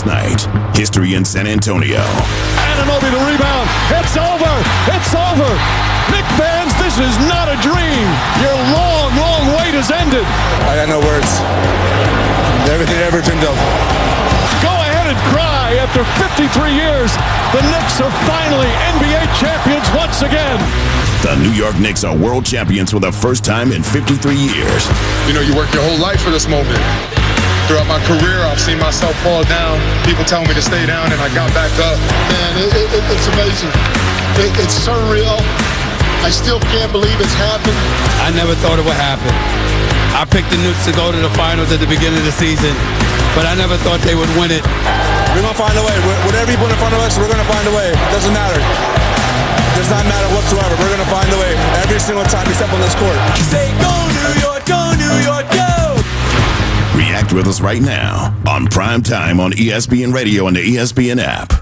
last night. History in San Antonio. Anunoby the rebound. It's over. It's over. Knicks fans, this is not a dream. Your long, long wait has ended. I got no words. Everything I ever dreamed of. Go ahead and cry. After 53 years, the Knicks are finally NBA champions once again. The New York Knicks are world champions for the first time in 53 years. You know, you work your whole life for this moment. Throughout my career, I've seen myself fall down. People telling me to stay down, and I got back up. Man, it's amazing. It's surreal. I still can't believe it's happened. I never thought it would happen. I picked the Knicks to go to the finals at the beginning of the season, but I never thought they would win it. We're going to find a way. Whatever you put in front of us, we're going to find a way. It doesn't matter. It does not matter whatsoever. We're going to find a way every single time we step on this court. Say, go New York, go New York, go! React with us right now on Prime Time on ESPN Radio and the ESPN app.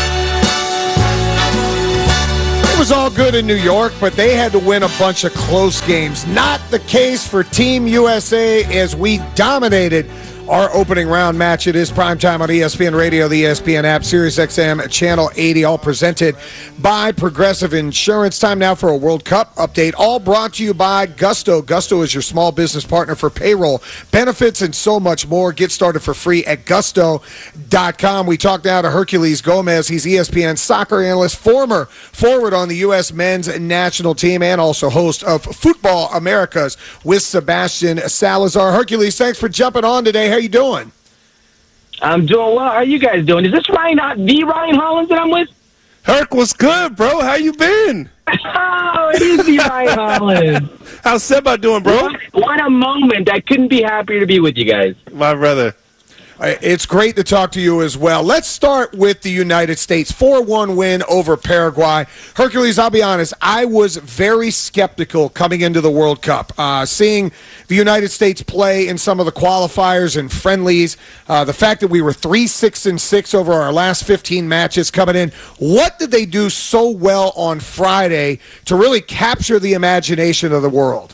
It was all good in New York, but they had to win a bunch of close games. Not the case for Team USA as we dominated our opening round match. It is primetime on ESPN Radio, the ESPN app, SiriusXM, Channel 80, all presented by Progressive Insurance. Time now for a World Cup update, all brought to you by Gusto. Gusto is your small business partner for payroll, benefits, and so much more. Get started for free at gusto.com. We talked now to Herculez Gomez. He's ESPN soccer analyst, former forward on the U.S. men's national team, and also host of Football Americas with Sebastian Salazar. Herculez, thanks for jumping on today. How you doing? I'm doing well. How are you guys doing? Is this the Ryan Hollins that I'm with? Herc, what's good, bro? How you been? Oh, it is the Ryan Hollins. How's Seba doing, bro? What a moment. I couldn't be happier to be with you guys. My brother. It's great to talk to you as well. Let's start with the United States. 4-1 win over Paraguay. Herculez, I'll be honest, I was very skeptical coming into the World Cup. Seeing the United States play in some of the qualifiers and friendlies, the fact that we were 3-6-6 over our last 15 matches coming in. What did they do so well on Friday to really capture the imagination of the world?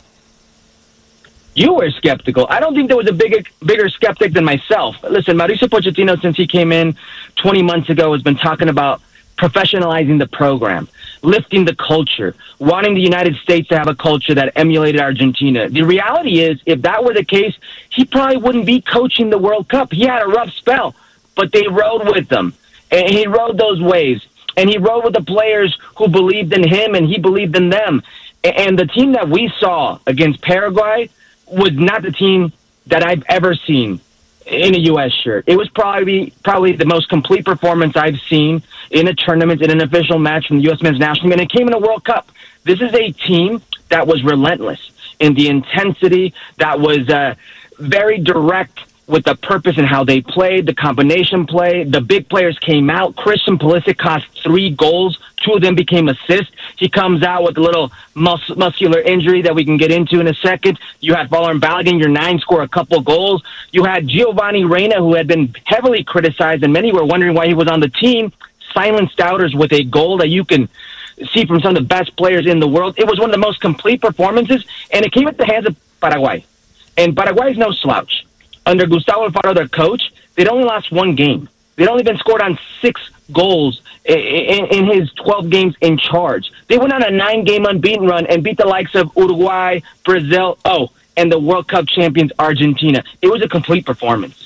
You were skeptical. I don't think there was a bigger skeptic than myself. Listen, Mauricio Pochettino, since he came in 20 months ago, has been talking about professionalizing the program, lifting the culture, wanting the United States to have a culture that emulated Argentina. The reality is, if that were the case, he probably wouldn't be coaching the World Cup. He had a rough spell, but they rode with them, and he rode those waves, and he rode with the players who believed in him, and he believed in them. And the team that we saw against Paraguay was not the team that I've ever seen in a U.S. shirt. It was probably the most complete performance I've seen in a tournament, in an official match from the U.S. men's national team, and it came in a World Cup. This is a team that was relentless in the intensity, that was very direct with the purpose and how they played, the combination play. The big players came out. Christian Pulisic cost 3 goals. 2 of them became assists. He comes out with a little muscular injury that we can get into in a second. You had Folarin Balogun, your 9, score a couple goals. You had Giovanni Reyna, who had been heavily criticized, and many were wondering why he was on the team, silenced doubters with a goal that you can see from some of the best players in the world. It was one of the most complete performances, and it came at the hands of Paraguay. And Paraguay is no slouch. Under Gustavo Alfaro, their coach, they'd only lost 1 game. They'd only been scored on 6 goals in his 12 games in charge. They went on a 9-game unbeaten run and beat the likes of Uruguay, Brazil, and the World Cup champions Argentina. It was a complete performance.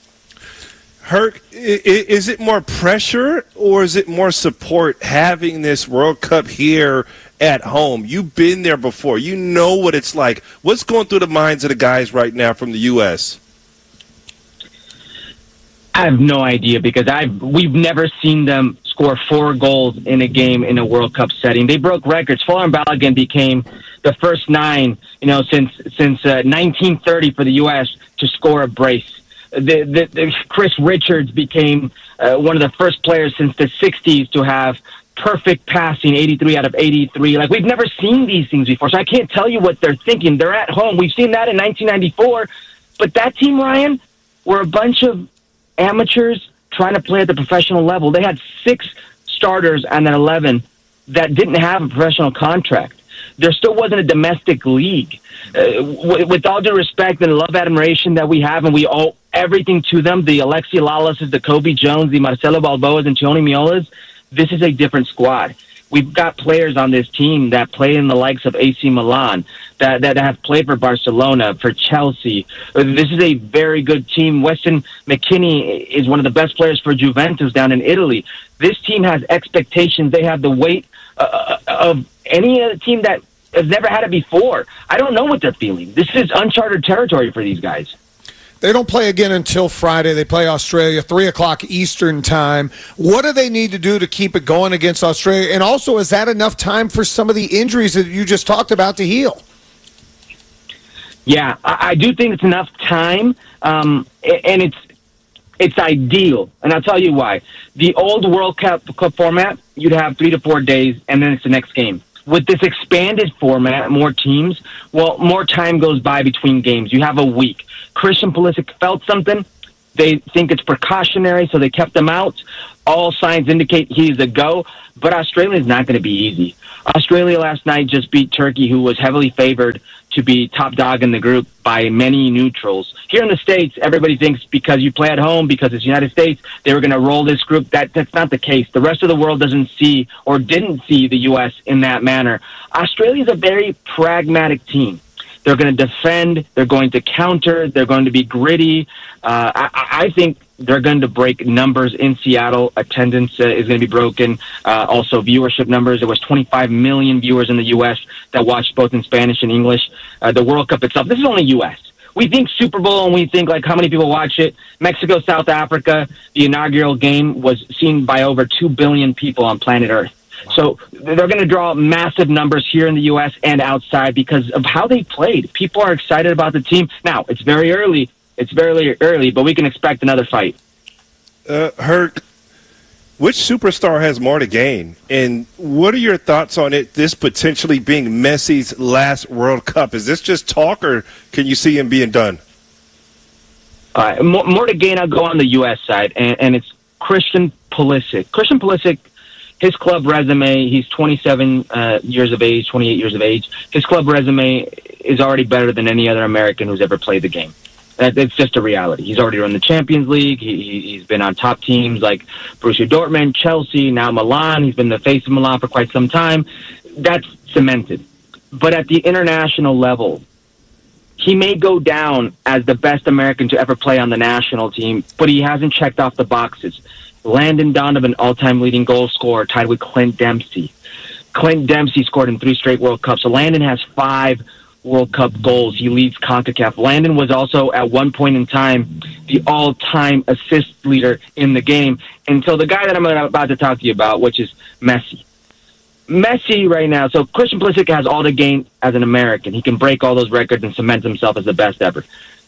Herc, is it more pressure or is it more support having this World Cup here at home? You've been there before. You know what it's like. What's going through the minds of the guys right now from the U.S.? I have no idea because we've never seen them score 4 goals in a game in a World Cup setting. They broke records. Folarin Balogun became the first 9, since 1930 for the U.S. to score a brace. Chris Richards became one of the first players since the 60s to have perfect passing, 83 out of 83. Like, we've never seen these things before, so I can't tell you what they're thinking. They're at home. We've seen that in 1994, but that team, Ryan, were a bunch of amateurs trying to play at the professional level. They had 6 starters and then 11 that didn't have a professional contract. There still wasn't a domestic league. With all due respect and love, admiration that we have, and everything to them. The Alexi Lalas, the Kobe Jones, the Marcelo Balboas, and Tony Miolas. This is a different squad. We've got players on this team that play in the likes of AC Milan, that have played for Barcelona, for Chelsea. This is a very good team. Weston McKennie is one of the best players for Juventus down in Italy. This team has expectations. They have the weight of any other team that has never had it before. I don't know what they're feeling. This is uncharted territory for these guys. They don't play again until Friday. They play Australia, 3 o'clock Eastern time. What do they need to do to keep it going against Australia? And also, is that enough time for some of the injuries that you just talked about to heal? Yeah, I do think it's enough time, and it's ideal. And I'll tell you why. The old World Cup format, you'd have 3 to 4 days, and then it's the next game. With this expanded format, more teams, well, more time goes by between games. You have a week. Christian Pulisic felt something. They think it's precautionary, so they kept him out. All signs indicate he's a go, but Australia is not going to be easy. Australia last night just beat Turkey, who was heavily favored to be top dog in the group by many neutrals. Here in the States, everybody thinks because you play at home, because it's the United States, they were going to roll this group. That's not the case. The rest of the world doesn't see or didn't see the U.S. in that manner. Australia is a very pragmatic team. They're going to defend. They're going to counter. They're going to be gritty. I think they're going to break numbers in Seattle. Attendance is going to be broken. Also, viewership numbers. There was 25 million viewers in the U.S. that watched both in Spanish and English. The World Cup itself, this is only U.S. We think Super Bowl and we think, like, how many people watch it. Mexico, South Africa, the inaugural game was seen by over 2 billion people on planet Earth. So they're going to draw massive numbers here in the U.S. and outside because of how they played. People are excited about the team. Now, it's very early. But we can expect another fight. Herc, which superstar has more to gain? And what are your thoughts on this potentially being Messi's last World Cup? Is this just talk, or can you see him being done? More to gain, I'll go on the U.S. side, and it's Christian Pulisic. Christian Pulisic, his club resume, he's 27 years of age, 28 years of age. His club resume is already better than any other American who's ever played the game. It's just a reality. He's already run the Champions League. He's been on top teams like Borussia Dortmund, Chelsea, now Milan. He's been the face of Milan for quite some time. That's cemented. But at the international level, he may go down as the best American to ever play on the national team, but he hasn't checked off the boxes. Landon Donovan, all-time leading goal scorer, tied with Clint Dempsey. Clint Dempsey scored in 3 straight World Cups. So Landon has 5 World Cup goals. He leads CONCACAF. Landon was also, at one point in time, the all-time assist leader in the game until the guy that I'm about to talk to you about, which is Messi. Messi right now, so Christian Pulisic has all to gain as an American. He can break all those records and cement himself as the best ever.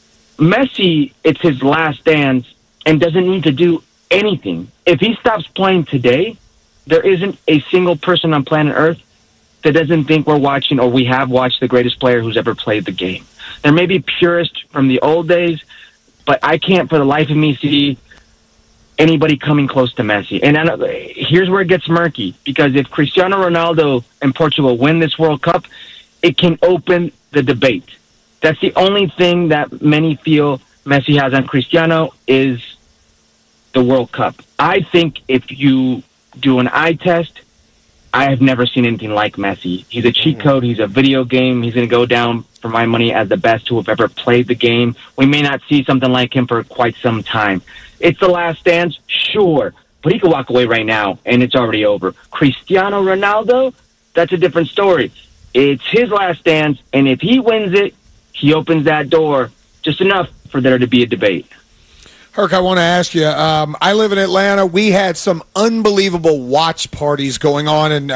Messi, it's his last dance and doesn't need to do anything. If he stops playing today, there isn't a single person on planet Earth that doesn't think we're watching or we have watched the greatest player who's ever played the game. There may be purists from the old days, but I can't for the life of me see anybody coming close to Messi. And here's where it gets murky, because if Cristiano Ronaldo and Portugal win this World Cup, it can open the debate. That's the only thing that many feel Messi has on Cristiano is the World Cup. I think if you do an eye test, I have never seen anything like Messi. He's a cheat code. He's a video game. He's going to go down, for my money, as the best who have ever played the game. We may not see something like him for quite some time. It's the last dance, sure, but he could walk away right now, and it's already over. Cristiano Ronaldo, that's a different story. It's his last dance, and if he wins it, he opens that door just enough for there to be a debate. Herc, I want to ask you, I live in Atlanta. We had some unbelievable watch parties going on, and,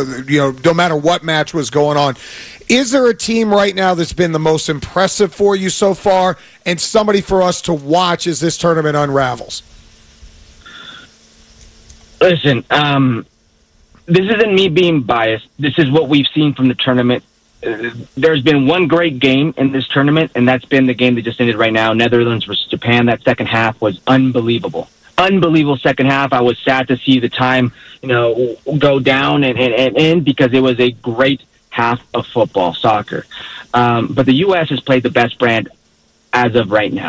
no matter what match was going on. Is there a team right now that's been the most impressive for you so far, and somebody for us to watch as this tournament unravels? Listen, this isn't me being biased. This is what we've seen from the tournament. There's been one great game in this tournament, and that's been the game that just ended right now, Netherlands versus Japan. That second half was unbelievable. Unbelievable second half. I was sad to see the time, go down and end, because it was a great half of football, soccer. But the U.S. has played the best brand as of right now.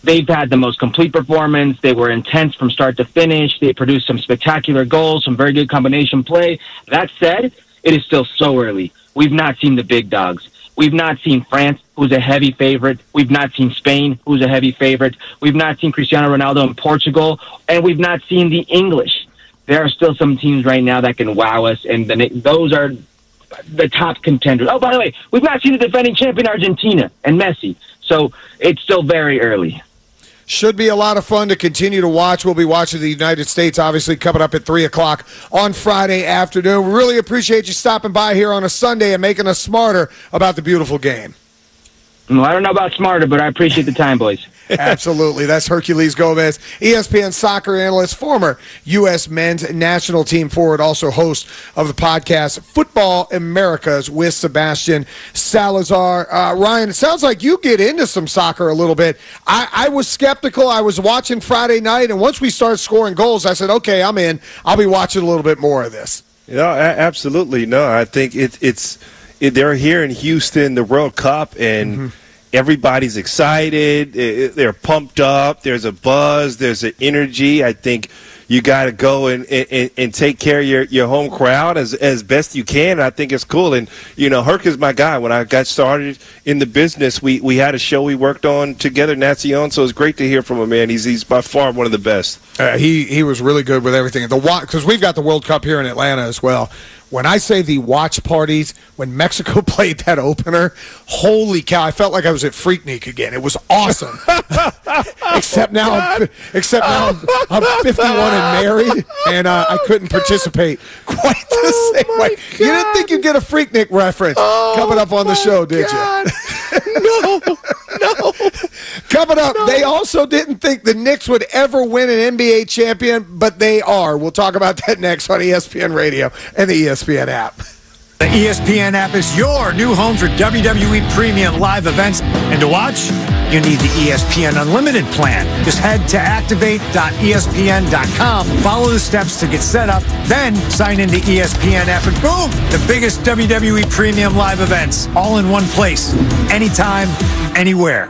they've had the most complete performance. They were intense from start to finish. They produced some spectacular goals, some very good combination play. That said, it is still so early. We've not seen the big dogs. We've not seen France, who's a heavy favorite. We've not seen Spain, who's a heavy favorite. We've not seen Cristiano Ronaldo in Portugal, and we've not seen the English. There are still some teams right now that can wow us, and those are the top contenders. Oh, by the way, we've not seen the defending champion Argentina and Messi, so it's still very early. Should be a lot of fun to continue to watch. We'll be watching the United States, obviously, coming up at 3 o'clock on Friday afternoon. We really appreciate you stopping by here on a Sunday and making us smarter about the beautiful game. Well, I don't know about smarter, but I appreciate the time, boys. Absolutely. That's Herculez Gomez, ESPN soccer analyst, former U.S. men's national team forward, also host of the podcast Football Americas with Sebastian Salazar. Ryan, it sounds like you get into some soccer a little bit. I was skeptical. I was watching Friday night, and once we started scoring goals, I said, okay, I'm in. I'll be watching a little bit more of this. Yeah, absolutely. No, I think they're here in Houston, the World Cup, and everybody's excited. They're pumped up. There's a buzz. There's an energy. I think you got to go and take care of your home crowd as best you can. And I think it's cool. And, Herc is my guy. When I got started in the business, we had a show we worked on together, Nacion, so it's great to hear from him, man. He's by far one of the best. He was really good with everything. Because we've got the World Cup here in Atlanta as well. When I say the watch parties, when Mexico played that opener, holy cow, I felt like I was at Freaknik again. It was awesome. Except now I'm 51 and married, and I couldn't participate quite the same way. God. You didn't think you'd get a Freaknik reference coming up on the show, did you? No. Coming up, they also didn't think the Knicks would ever win an NBA champion, but they are. We'll talk about that next on ESPN Radio and the ESPN app. The ESPN app is your new home for WWE Premium live events. And to watch, you need the ESPN Unlimited plan. Just head to activate.espn.com, follow the steps to get set up, then sign into ESPN app, and boom, the biggest WWE Premium live events, all in one place, anytime, anywhere.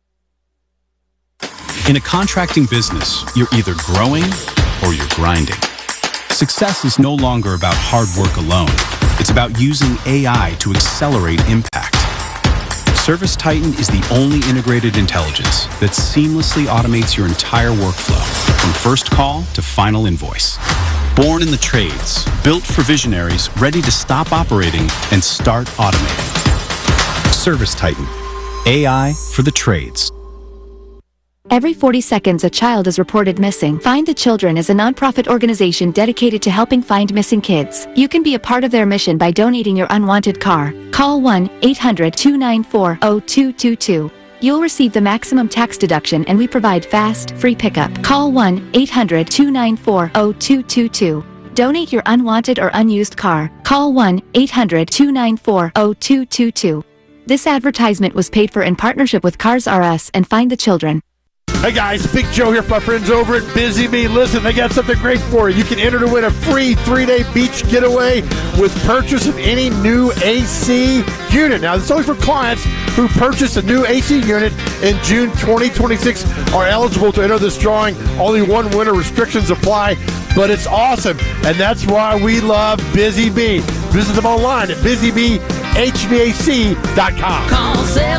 In a contracting business, you're either growing or you're grinding. Success is no longer about hard work alone. It's about using AI to accelerate impact. ServiceTitan is the only integrated intelligence that seamlessly automates your entire workflow, from first call to final invoice. Born in the trades, built for visionaries ready to stop operating and start automating. ServiceTitan, AI for the trades. Every 40 seconds, a child is reported missing. Find the Children is a nonprofit organization dedicated to helping find missing kids. You can be a part of their mission by donating your unwanted car. Call 1-800-294-0222. You'll receive the maximum tax deduction, and we provide fast, free pickup. Call 1-800-294-0222. Donate your unwanted or unused car. Call 1-800-294-0222. This advertisement was paid for in partnership with Cars R Us and Find the Children. Hey guys, Big Joe here from my friends over at Busy Bee. Listen, they got something great for you. You can enter to win a free 3-day beach getaway with purchase of any new AC unit. Now, this is only for clients who purchase a new AC unit in June 2026 are eligible to enter this drawing. Only one winner, restrictions apply, but it's awesome, and that's why we love Busy Bee. Visit them online at busybehvac.com. Call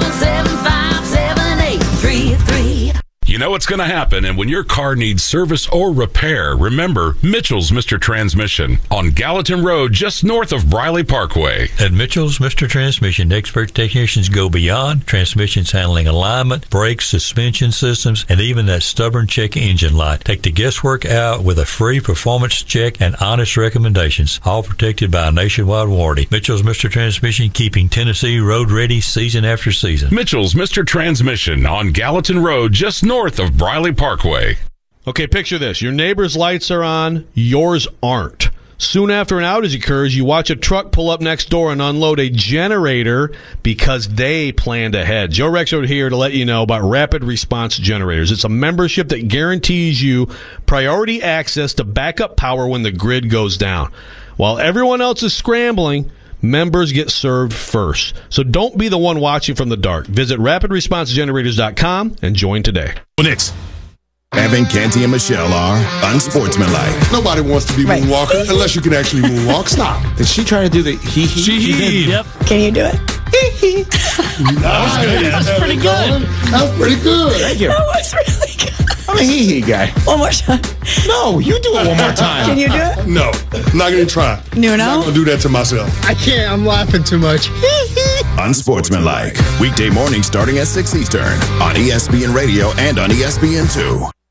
775-7833. You know what's going to happen, and when your car needs service or repair, remember Mitchell's Mr. Transmission on Gallatin Road, just north of Briley Parkway. At Mitchell's Mr. Transmission, expert technicians go beyond transmissions handling alignment, brakes, suspension systems, and even that stubborn check engine light. Take the guesswork out with a free performance check and honest recommendations, all protected by a nationwide warranty. Mitchell's Mr. Transmission, keeping Tennessee road ready season after season. Mitchell's Mr. Transmission on Gallatin Road, just north of Briley Parkway. Okay, picture this. Your neighbor's lights are on, yours aren't. Soon after an outage occurs, you watch a truck pull up next door and unload a generator because they planned ahead. Joe Rexroad here to let you know about Rapid Response Generators. It's a membership that guarantees you priority access to backup power when the grid goes down. While everyone else is scrambling, members get served first. So don't be the one watching from the dark. Visit rapidresponsegenerators.com and join today. Next. Evan, Canty, and Michelle are unsportsmanlike. Nobody wants to be moonwalker unless you can actually moonwalk. Stop. Did she try to do the hee-hee? She did. Yep. Can you do it? Hee-hee. That's pretty good. That's pretty good. Thank you. That was really good. I'm a hee-hee guy. One more time. No, you do it one more time. Can you do it? No. I'm not going to try. No. I'm not going to do that to myself. I can't. I'm laughing too much. Unsportsmanlike. Weekday mornings starting at 6 Eastern on ESPN Radio and on ESPN2.